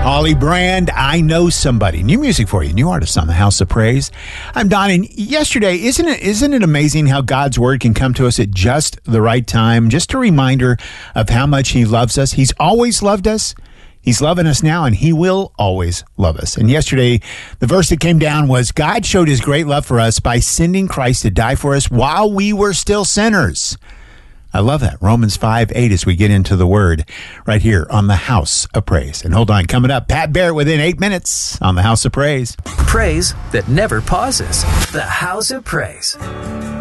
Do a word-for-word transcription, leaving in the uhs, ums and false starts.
Holly Brand, I Know Somebody. New music for you, new artists on the House of Praise. I'm Don, and yesterday, isn't it, isn't it amazing how God's Word can come to us at just the right time? Just a reminder of how much He loves us. He's always loved us. He's loving us now, and He will always love us. And yesterday, the verse that came down was, God showed His great love for us by sending Christ to die for us while we were still sinners. I love that. Romans five eight as we get into the Word right here on the House of Praise. And hold on, coming up, Pat Barrett within eight minutes on the House of Praise. Praise that never pauses. The House of Praise.